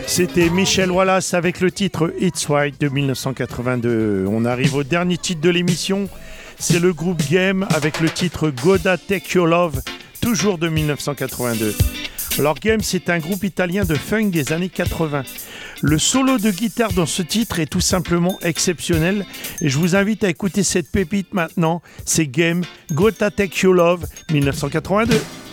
C'était Michel Wallace avec le titre It's Right de 1982. On arrive au dernier titre de l'émission. C'est le groupe Game avec le titre Gotta Take Your Love, toujours de 1982. Alors Game, c'est un groupe italien de funk des années 80. Le solo de guitare dans ce titre est tout simplement exceptionnel et je vous invite à écouter cette pépite maintenant. C'est Game, Gotta Take Your Love, 1982.